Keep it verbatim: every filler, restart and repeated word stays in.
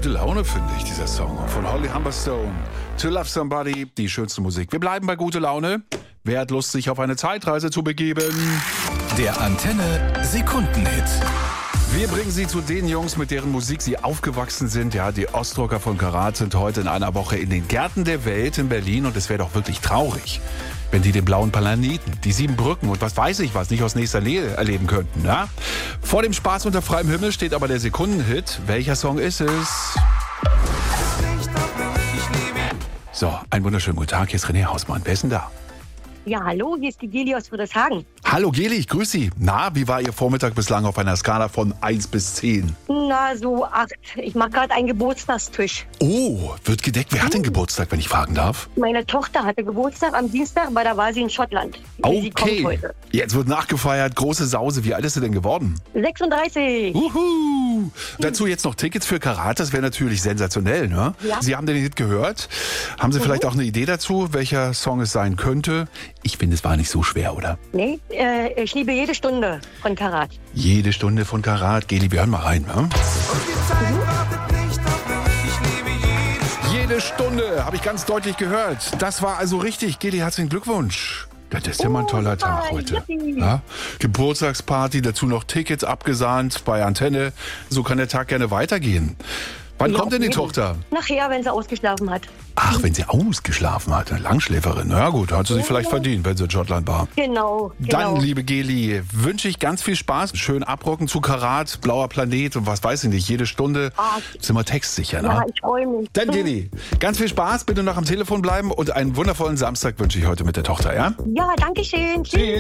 gute Laune, finde ich, dieser Song. Von Holly Humberstone. To Love Somebody, die schönste Musik. Wir bleiben bei gute Laune. Wer hat Lust, sich auf eine Zeitreise zu begeben? Der Antenne Sekundenhit. Wir bringen Sie zu den Jungs, mit deren Musik Sie aufgewachsen sind. Ja, die Ostrocker von Karat sind heute in einer Woche in den Gärten der Welt in Berlin. Und es wäre doch wirklich traurig, wenn die den blauen Planeten, die sieben Brücken und was weiß ich was nicht aus nächster Nähe erleben könnten. Ja? Vor dem Spaß unter freiem Himmel steht aber der Sekundenhit. Welcher Song ist es? So, einen wunderschönen guten Tag. Hier ist René Hausmann. Wer ist denn da? Ja, hallo, hier ist die Geli aus Friedrichshagen. Hallo Geli, ich grüße Sie. Na, wie war Ihr Vormittag bislang auf einer Skala von eins bis zehn? Na, so acht. Ich mache gerade einen Geburtstagstisch. Oh, wird gedeckt. Wer hat denn Geburtstag, wenn ich fragen darf? Meine Tochter hatte Geburtstag am Dienstag, weil da war sie in Schottland. Sie kommt Okay, heute. jetzt wird nachgefeiert. Große Sause. Wie alt ist sie denn geworden? sechsunddreißig. Uhu. Dazu jetzt noch Tickets für Karat. Das wäre natürlich sensationell, ne? Ja. Sie haben den Hit gehört. Haben Sie vielleicht auch eine Idee dazu, welcher Song es sein könnte? Ich finde, es war nicht so schwer, oder? Nee, äh, ich liebe jede Stunde von Karat. Jede Stunde von Karat. Geli, wir hören mal rein, ne? Jede Stunde, habe ich ganz deutlich gehört. Das war also richtig. Geli, herzlichen Glückwunsch. Das ist ja mal ein toller Tag Oh, heute. yippie. Ja? Geburtstagsparty, dazu noch Tickets abgesahnt bei Antenne. So kann der Tag gerne weitergehen. Wann Ja, kommt denn die auf jeden. Tochter? Nachher, wenn sie ausgeschlafen hat. Ach, wenn sie ausgeschlafen hat, eine Langschläferin. Na gut, hat sie sich vielleicht verdient, wenn sie in Schottland war. Genau, genau. Dann, liebe Geli, wünsche ich ganz viel Spaß. Schön abrocken zu Karat, blauer Planet und was weiß ich nicht. Jede Stunde Ah. sind wir textsicher, ne? Ja, ich freue mich. Dann, Geli, ganz viel Spaß. Bitte noch am Telefon bleiben und einen wundervollen Samstag wünsche ich heute mit der Tochter, ja? Ja, danke schön. Tschüss.